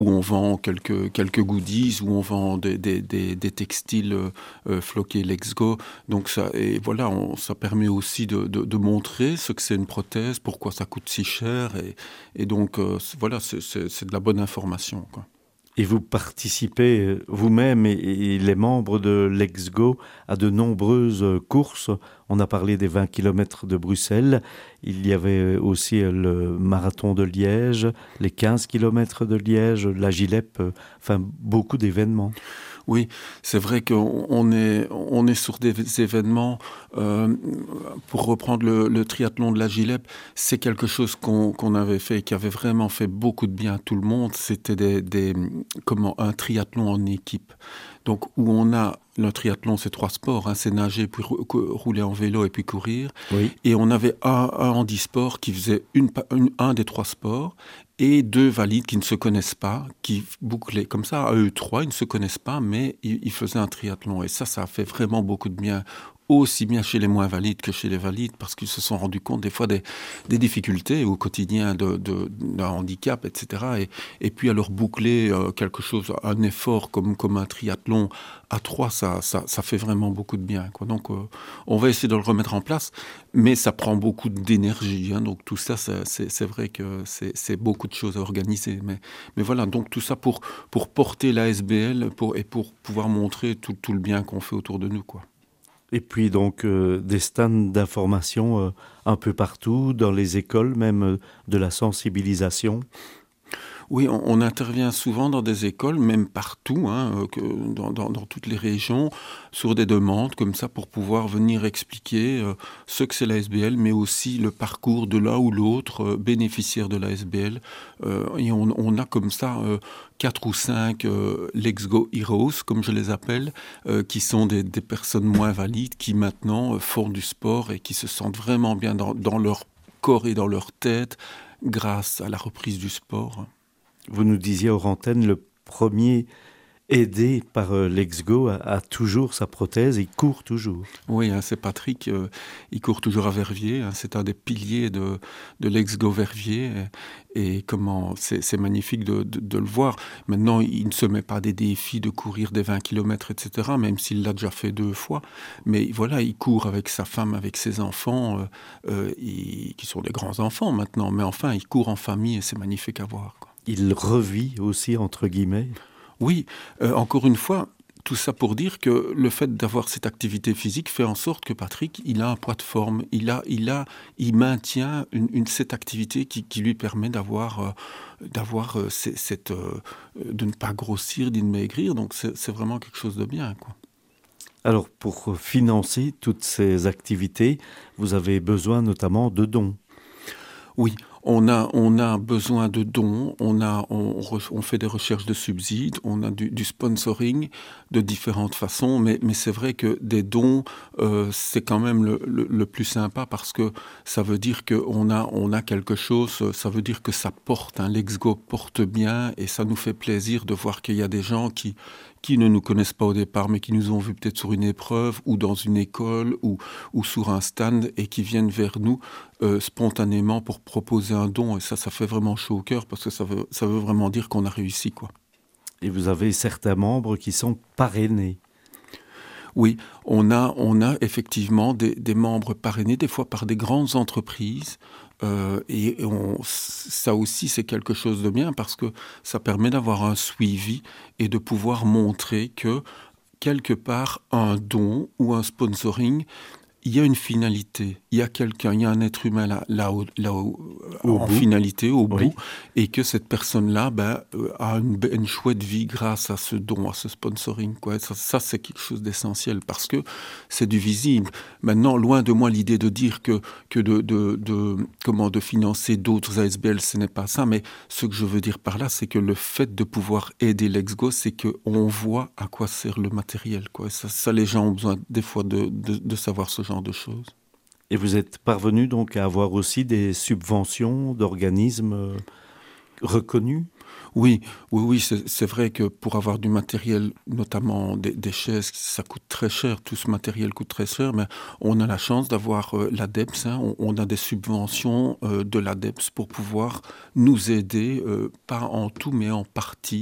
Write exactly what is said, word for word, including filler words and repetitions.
où on vend quelques, quelques goodies, où on vend des, des, des, des textiles euh, floqués Let's Go. Donc ça, et voilà, on, ça permet aussi de, de, de montrer ce que c'est une prothèse, pourquoi ça coûte si cher. Et, et donc euh, voilà, c'est, c'est, c'est de la bonne information, quoi. Et vous participez euh, vous-même et, et les membres de Let's Go à de nombreuses euh, courses. On a parlé des vingt kilomètres de Bruxelles. Il y avait aussi euh, le marathon de Liège, les quinze kilomètres de Liège, la Gilep, euh, enfin beaucoup d'événements. Oui, c'est vrai qu'on on est, on est sur des événements. Euh, pour reprendre le, le triathlon de la Gilep, c'est quelque chose qu'on, qu'on avait fait et qui avait vraiment fait beaucoup de bien à tout le monde. C'était des, des, comment, un triathlon en équipe. Donc, où on a le triathlon, c'est trois sports, hein, c'est nager, puis rou- rouler en vélo et puis courir. Oui. Et on avait un, un handisport qui faisait une, une, un des trois sports et deux valides qui ne se connaissent pas, qui bouclaient comme ça, à eux trois, ils ne se connaissent pas, mais ils, ils faisaient un triathlon. Et ça, ça a fait vraiment beaucoup de bien, aussi bien chez les moins valides que chez les valides, parce qu'ils se sont rendus compte des fois des, des difficultés au quotidien de, de, d'un handicap, et cetera. Et, et puis alors boucler euh, quelque chose, un effort comme, comme un triathlon à trois, ça, ça, ça fait vraiment beaucoup de bien, quoi. Donc euh, on va essayer de le remettre en place, mais ça prend beaucoup d'énergie, hein. Donc tout ça, ça c'est, c'est vrai que c'est, c'est beaucoup de choses à organiser. Mais, mais voilà, donc tout ça pour, pour porter l'A S B L pour, et pour pouvoir montrer tout, tout le bien qu'on fait autour de nous, quoi. Et puis donc euh, des stands d'information euh, un peu partout, dans les écoles, même euh, de la sensibilisation. Oui, on, on intervient souvent dans des écoles, même partout, hein, euh, que dans, dans, dans toutes les régions, sur des demandes comme ça pour pouvoir venir expliquer euh, ce que c'est l'A S B L, mais aussi le parcours de l'un ou l'autre euh, bénéficiaire de l'A S B L. Euh, et on, on a comme ça euh, quatre ou cinq euh, Let's Go Heroes, comme je les appelle, euh, qui sont des, des personnes moins valides qui maintenant euh, font du sport et qui se sentent vraiment bien dans, dans leur corps et dans leur tête grâce à la reprise du sport. Vous nous disiez hors antenne, le premier aidé par euh, Let's Go a, a toujours sa prothèse, il court toujours. Oui, hein, c'est Patrick, euh, il court toujours à Verviers, hein, c'est un des piliers de, de Let's Go Verviers, et, et comment c'est, c'est magnifique de, de, de le voir. Maintenant, il ne se met pas des défis de courir des vingt kilomètres, et cetera, même s'il l'a déjà fait deux fois, mais voilà, il court avec sa femme, avec ses enfants, euh, euh, il- qui sont des grands enfants maintenant, mais enfin, il court en famille et c'est magnifique à voir, quoi. Il revit aussi, entre guillemets. Oui, euh, encore une fois, tout ça pour dire que le fait d'avoir cette activité physique fait en sorte que Patrick, il a un poids de forme, il a, il a, il maintient une, une- cette activité qui, qui lui permet d'avoir, euh, d'avoir euh, ces- cette, euh, de ne pas grossir, de ne maigrir. Donc c'est, c'est vraiment quelque chose de bien, quoi. Alors pour financer toutes ces activités, vous avez besoin notamment de dons. Oui, on a, on a besoin de dons, on, a, on, re- on fait des recherches de subsides, on a du, du sponsoring de différentes façons, mais, mais c'est vrai que des dons, euh, c'est quand même le, le, le plus sympa parce que ça veut dire qu'on a, on a quelque chose, ça veut dire que ça porte, hein, Let's Go porte bien et ça nous fait plaisir de voir qu'il y a des gens qui, qui ne nous connaissent pas au départ, mais qui nous ont vus peut-être sur une épreuve ou dans une école ou, ou sur un stand et qui viennent vers nous euh, spontanément pour proposer un don. Et ça, ça fait vraiment chaud au cœur parce que ça veut, ça veut vraiment dire qu'on a réussi, quoi. Et vous avez certains membres qui sont parrainés. Oui, on a, on a effectivement des, des membres parrainés, des fois par des grandes entreprises. Euh, et on, ça aussi, c'est quelque chose de bien parce que ça permet d'avoir un suivi et de pouvoir montrer que quelque part, un don ou un sponsoring, il y a une finalité, il y a quelqu'un, il y a un être humain là, là, au- là au- Au en bout, finalité, au oui. bout, et que cette personne-là ben, euh, a une, be- une chouette vie grâce à ce don, à ce sponsoring, quoi. Ça, ça, c'est quelque chose d'essentiel parce que c'est du visible. Maintenant, loin de moi l'idée de dire que, que de, de, de, comment, de financer d'autres A S B L, ce n'est pas ça, mais ce que je veux dire par là, c'est que le fait de pouvoir aider Let's Go, c'est qu'on voit à quoi sert le matériel, quoi. Ça, ça, les gens ont besoin des fois de, de, de savoir ce genre de choses. Et vous êtes parvenu donc à avoir aussi des subventions d'organismes euh, reconnus. Oui, oui, oui, c'est c'est vrai que pour avoir du matériel, notamment des, des chaises, ça coûte très cher. Tout ce matériel coûte très cher, mais on a la chance d'avoir euh, l'ADEPS. Hein, on, on a des subventions euh, de l'ADEPS pour pouvoir nous aider, euh, pas en tout, mais en partie.